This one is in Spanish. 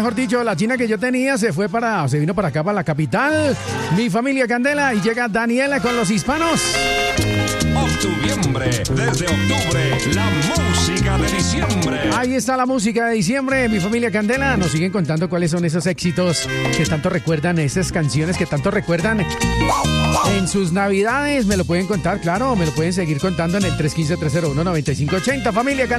mejor dicho, la china que yo tenía se vino para acá, para la capital. Mi familia Candela, y llega Daniela con los hispanos. Octubiembre, desde octubre, la música de diciembre. Ahí está la música de diciembre, mi familia Candela. Nos siguen contando cuáles son esos éxitos que tanto recuerdan, esas canciones que tanto recuerdan en sus navidades. Me lo pueden contar, claro, me lo pueden seguir contando en el 315-301-9580, familia Candela.